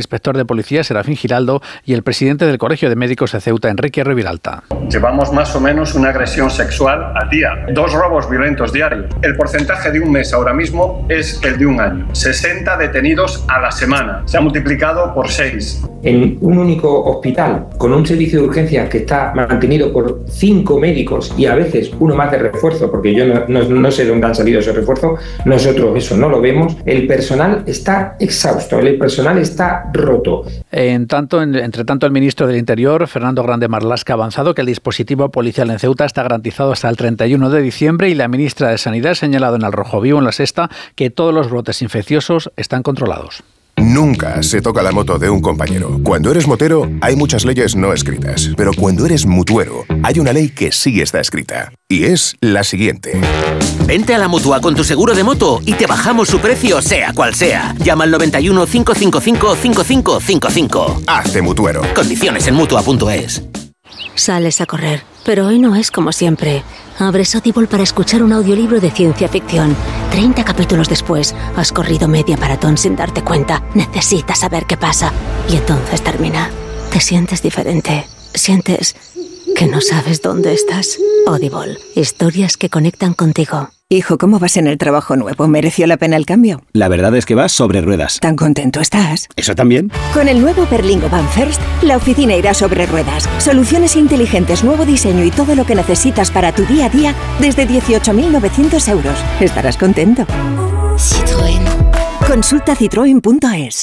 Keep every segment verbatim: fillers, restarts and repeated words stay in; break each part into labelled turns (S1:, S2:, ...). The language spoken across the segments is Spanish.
S1: inspector de policía Serafín Giraldo y el presidente del Colegio de Médicos de Ceuta, Enrique Reviralta.
S2: Llevamos más o menos una agresión sexual al día, dos robos violentos diarios. El porcentaje de un mes ahora mismo es el de un año. sesenta detenidos a la semana. Se ha multiplicado por seis.
S3: En un único hospital, con un servicio de urgencias que está mantenido por cinco médicos y a veces uno más de refuerzo, porque yo no, no, no sé dónde han salido esos refuerzos, nosotros eso no lo vemos. El personal está exhausto, el personal está roto.
S1: En tanto, en, entre tanto, el ministro del Interior, Fernando Grande Marlaska, ha avanzado que el dispositivo policial en Ceuta está garantizado hasta el treinta y uno de diciembre y la ministra de Sanidad ha señalado en Al Rojo Vivo, en La Sexta, que todos los brotes infecciosos están controlados.
S4: Nunca se toca la moto de un compañero. Cuando eres motero, hay muchas leyes no escritas. Pero cuando eres mutuero, hay una ley que sí está escrita. Y es la siguiente.
S5: Vente a la Mutua con tu seguro de moto y te bajamos su precio, sea cual sea. Llama al noventa y uno, cinco cinco cinco, cinco cinco cinco cinco.
S4: Hazte mutuero.
S5: Condiciones en Mutua punto es.
S6: Sales a correr, pero hoy no es como siempre. Abres Audible para escuchar un audiolibro de ciencia ficción. treinta capítulos después, has corrido media maratón sin darte cuenta. Necesitas saber qué pasa. Y entonces termina. Te sientes diferente. Sientes que no sabes dónde estás. Audible. Historias que conectan contigo.
S7: Hijo, ¿cómo vas en el trabajo nuevo? ¿Mereció la pena el cambio?
S8: La verdad es que vas sobre ruedas.
S7: ¿Tan contento estás?
S8: ¿Eso también?
S7: Con el nuevo Berlingo Van First, la oficina irá sobre ruedas. Soluciones inteligentes, nuevo diseño y todo lo que necesitas para tu día a día desde dieciocho mil novecientos euros. Estarás contento.
S6: Citroën.
S7: Consulta citroen punto es.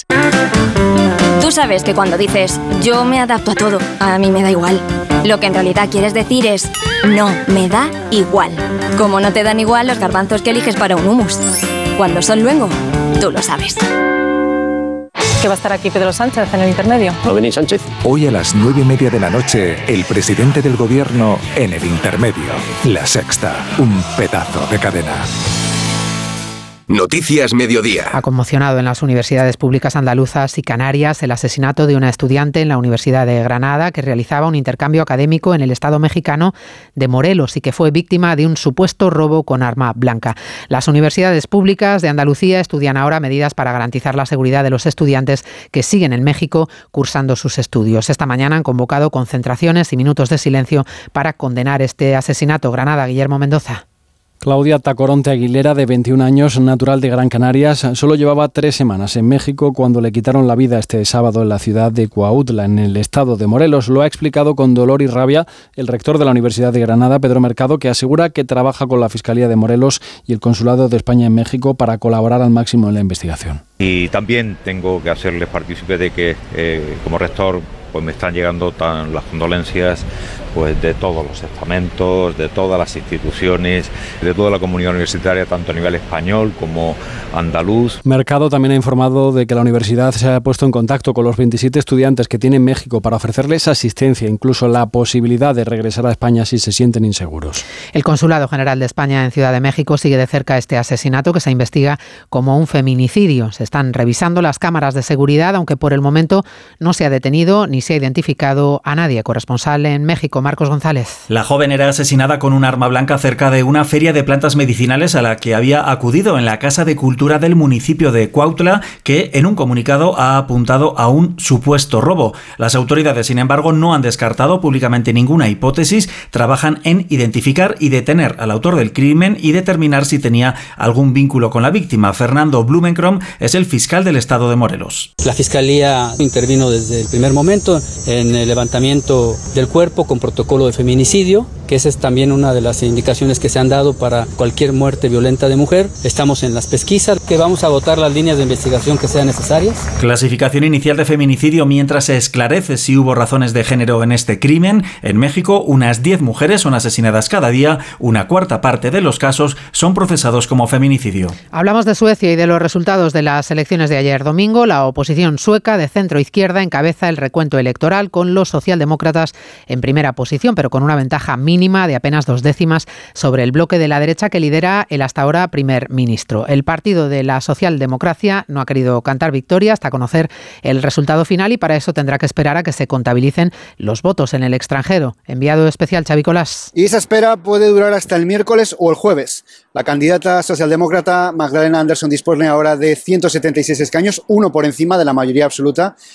S9: Tú sabes que cuando dices yo me adapto a todo, a mí me da igual. Lo que en realidad quieres decir es no, me da igual. Como no te dan igual los garbanzos que eliges para un hummus. Cuando son luengo, tú lo sabes.
S10: Que va a estar aquí Pedro Sánchez en el intermedio.
S8: ¿No venís, Sánchez?
S11: Hoy a las nueve y media de la noche, el presidente del gobierno en el intermedio. La Sexta, un pedazo de cadena.
S4: Noticias Mediodía.
S12: Ha conmocionado en las universidades públicas andaluzas y canarias el asesinato de una estudiante en la Universidad de Granada que realizaba un intercambio académico en el estado mexicano de Morelos y que fue víctima de un supuesto robo con arma blanca. Las universidades públicas de Andalucía estudian ahora medidas para garantizar la seguridad de los estudiantes que siguen en México cursando sus estudios. Esta mañana han convocado concentraciones y minutos de silencio para condenar este asesinato. Granada, Guillermo Mendoza.
S13: Claudia Tacoronte Aguilera, de veintiún años, natural de Gran Canarias, solo llevaba tres semanas en México cuando le quitaron la vida este sábado en la ciudad de Cuautla, en el estado de Morelos. Lo ha explicado con dolor y rabia el rector de la Universidad de Granada, Pedro Mercado, que asegura que trabaja con la Fiscalía de Morelos y el Consulado de España en México para colaborar al máximo en la investigación.
S14: Y también tengo que hacerles partícipe de que, eh, como rector, pues me están llegando tan las condolencias pues de todos los estamentos, de todas las instituciones, de toda la comunidad universitaria, tanto a nivel español como andaluz.
S13: Mercado también ha informado de que la universidad se ha puesto en contacto con los veintisiete estudiantes que tiene México para ofrecerles asistencia, incluso la posibilidad de regresar a España si se sienten inseguros.
S12: El Consulado General de España en Ciudad de México sigue de cerca este asesinato que se investiga como un feminicidio. Se están revisando las cámaras de seguridad, aunque por el momento no se ha detenido ni se ha identificado a nadie. Corresponsal en México, Marcos González.
S15: La joven era asesinada con un arma blanca cerca de una feria de plantas medicinales a la que había acudido en la Casa de Cultura del municipio de Cuautla, que en un comunicado ha apuntado a un supuesto robo. Las autoridades, sin embargo, no han descartado públicamente ninguna hipótesis. Trabajan en identificar y detener al autor del crimen y determinar si tenía algún vínculo con la víctima. Fernando Blumenkrom es el fiscal del estado de Morelos.
S16: La Fiscalía intervino desde el primer momento en el levantamiento del cuerpo con protocolo de feminicidio, que esa es también una de las indicaciones que se han dado para cualquier muerte violenta de mujer. Estamos en las pesquisas, que vamos a agotar las líneas de investigación que sean necesarias.
S15: Clasificación inicial de feminicidio mientras se esclarece si hubo razones de género en este crimen. En México, unas diez mujeres son asesinadas cada día. Una cuarta parte de los casos son procesados como feminicidio.
S12: Hablamos de Suecia y de los resultados de las elecciones de ayer domingo. La oposición sueca de centro-izquierda encabeza el recuento electoral con los socialdemócratas en primera posición, pero con una ventaja mínima de apenas dos décimas sobre el bloque de la derecha que lidera el hasta ahora primer ministro. El partido de la socialdemocracia no ha querido cantar victoria hasta conocer el resultado final y para eso tendrá que esperar a que se contabilicen los votos en el extranjero. Enviado especial Xavi Colás.
S17: Y esa espera puede durar hasta el miércoles o el jueves. La candidata socialdemócrata Magdalena Andersson dispone ahora de ciento setenta y seis escaños, uno por encima de la mayoría absoluta